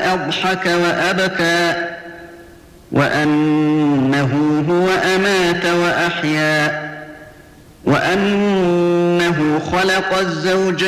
وأضحك وأبكى وأنه هو أمات وأحيا وأنه خلق الزوجين